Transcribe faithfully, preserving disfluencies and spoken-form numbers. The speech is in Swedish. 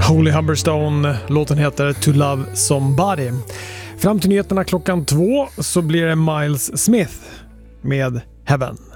Holy Humberstone, låten heter To Love Somebody. Fram till nyheterna klockan två så blir det Miles Smith med Heaven.